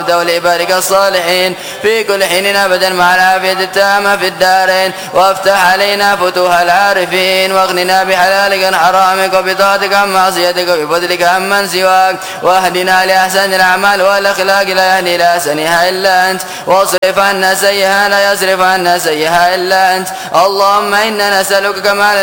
ورده لعبادك الصالحين في كل حين أبدا مع العافية التامة في الدارين. وافتح علينا فتوح العارفين واغننا بحلالك عن حرامك وبطاعتك عن معصيتك وبفضلك عن من سواك. واهدنا لأحسن الأعمال والأخلاق لا يهدي إلى أحسنها إلا أنت. واصرف عنا سيئها لا يصرف عنا سيئها إلا أنت. اللهم إنا نسألك كمال